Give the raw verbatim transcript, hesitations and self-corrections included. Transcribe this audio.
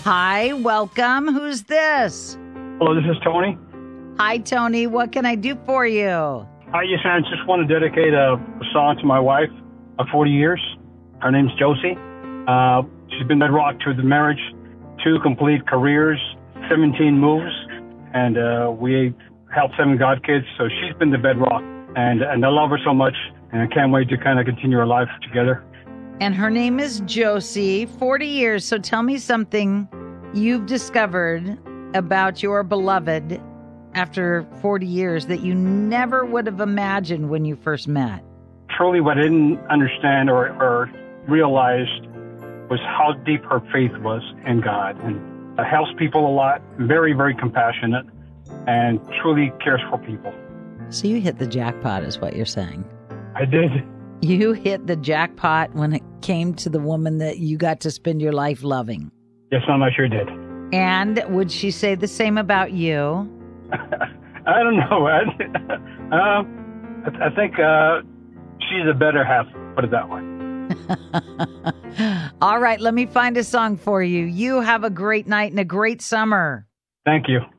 Hi, welcome. Who's this? Hello, this is Tony. Hi, Tony. What can I do for you? I just, I just want to dedicate a, a song to my wife of forty years. Her name's Josie. Uh, she's been bedrock to the marriage, two complete careers, seventeen moves, and uh, we helped seven God kids. So she's been the bedrock, and and I love her so much, and I can't wait to kind of continue our life together. And her name is Josie, forty years. So tell me something you've discovered about your beloved after forty years that you never would have imagined when you first met. Truly, what I didn't understand or, or realized was how deep her faith was in God, and uh, helps people a lot, very, very compassionate, and truly cares for people. So you hit the jackpot is what you're saying. I did. You hit the jackpot when it came to the woman that you got to spend your life loving. Yes, ma'am, I sure did. And would she say the same about you? I don't know. I, uh, I, I think uh, she's a better half, put it that way. All right, let me find a song for you. You have a great night and a great summer. Thank you.